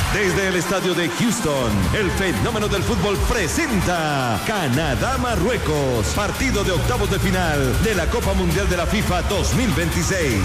Desde el estadio de Houston, el fenómeno del fútbol presenta Canadá-Marruecos, partido de octavos de final de la Copa Mundial de la FIFA 2026.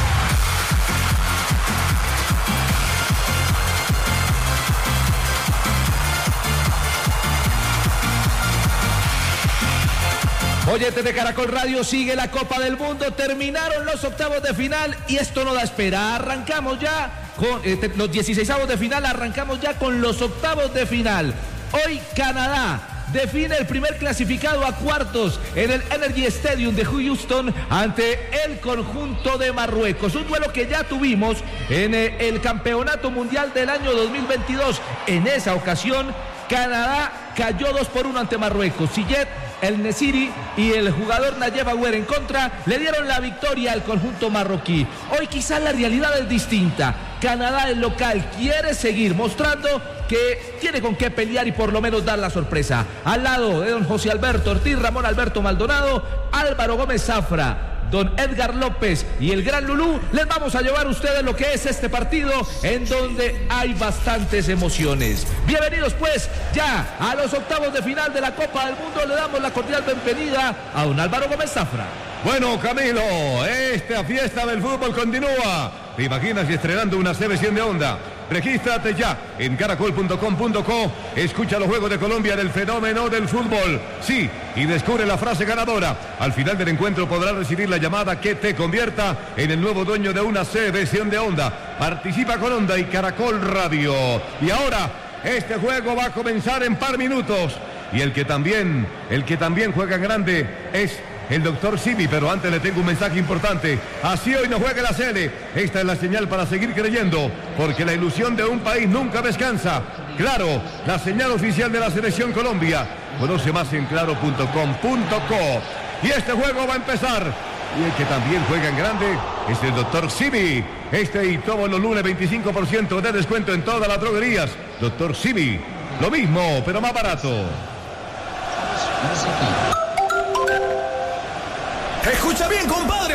Oyentes de Caracol Radio, sigue la Copa del Mundo, terminaron los octavos de final y esto no da espera. Arrancamos ya con los 16avos de final, arrancamos ya con los octavos de final. Hoy Canadá define el primer clasificado a cuartos en el Energy Stadium de Houston ante el conjunto de Marruecos. Un duelo que ya tuvimos en el Campeonato Mundial del año 2022. En esa ocasión, Canadá cayó 2-1 ante Marruecos. Siyed El Nesiri y el jugador Nayef Aouar en contra le dieron la victoria al conjunto marroquí. Hoy quizás la realidad es distinta. Canadá, el local, quiere seguir mostrando que tiene con qué pelear y por lo menos dar la sorpresa. Al lado de don José Alberto Ortiz, Ramón Alberto Maldonado, Álvaro Gómez Zafra, don Edgar López y el gran Lulú, les vamos a llevar a ustedes lo que es este partido en donde hay bastantes emociones. Bienvenidos pues ya a los octavos de final de la Copa del Mundo. Le damos la cordial bienvenida a don Álvaro Gómez Zafra. Bueno, Camilo, esta fiesta del fútbol continúa. ¿Te imaginas estrenando una CB100 de Honda? Regístrate ya en caracol.com.co. Escucha los Juegos de Colombia del fenómeno del fútbol. Sí, y descubre la frase ganadora. Al final del encuentro podrás recibir la llamada que te convierta en el nuevo dueño de una CB100 de Honda. Participa con Honda y Caracol Radio. Y ahora, este juego va a comenzar en par minutos. Y el que también juega en grande es el doctor Simi, pero antes le tengo un mensaje importante. Así hoy no juega la Sele. Esta es la señal para seguir creyendo, porque la ilusión de un país nunca descansa. Claro, la señal oficial de la Selección Colombia. Conoce más en claro.com.co. Y este juego va a empezar. Y el que también juega en grande es el doctor Simi. Y todos los lunes 25% de descuento en todas las droguerías. Doctor Simi, lo mismo, pero más barato. Escucha bien, compadre.